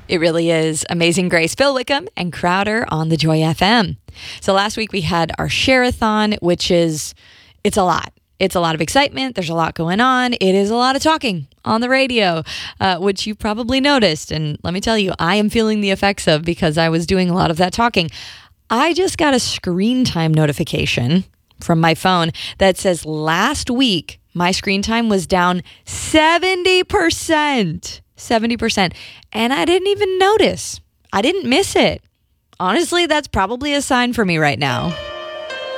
It really is. Amazing Grace, Phil Wickham, and Crowder on the Joy FM. So last week we had our share-a-thon, which is, it's a lot. It's a lot of excitement. There's a lot going on. It is a lot of talking on the radio, which you probably noticed. And let me tell you, I am feeling the effects of because I was doing a lot of that talking. I just got a screen time notification from my phone that says last week my screen time was down 70%. 70%. And I didn't even notice. I didn't miss it. Honestly, that's probably a sign for me right now.